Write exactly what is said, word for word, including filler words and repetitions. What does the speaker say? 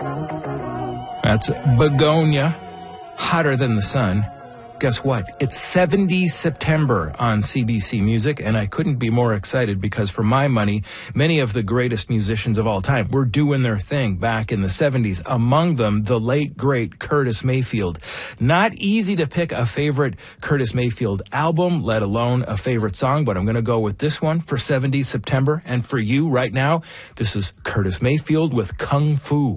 That's Begonia, Hotter Than the Sun. Guess what? It's seventies September on C B C Music, and I couldn't be more excited because, for my money, many of the greatest musicians of all time were doing their thing back in the seventies. Among them, the late, great Curtis Mayfield. Not easy to pick a favorite Curtis Mayfield album, let alone a favorite song, but I'm going to go with this one for seventies September. And for you right now, this is Curtis Mayfield with Kung Fu.